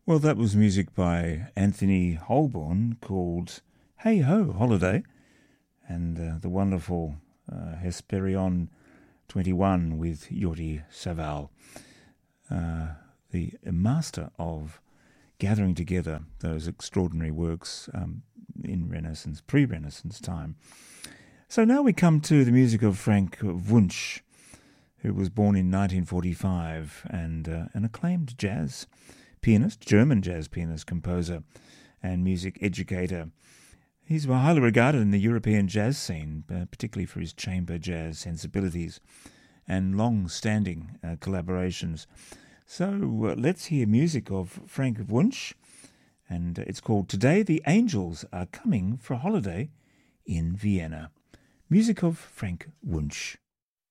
Well, that was music by Anthony Holborn called Hey Ho Holiday, and the wonderful Hesperion 21 with Jordi Savall, the master of gathering together those extraordinary works in Renaissance, pre-Renaissance time. So now we come to the music of Frank Wunsch, who was born in 1945 and an acclaimed jazz pianist, German jazz pianist, composer, and music educator. He's highly regarded in the European jazz scene, particularly for his chamber jazz sensibilities and long-standing collaborations. So let's hear music of Frank Wunsch, and it's called Today the Angels Are Coming for a Holiday in Vienna. Music of Frank Wunsch.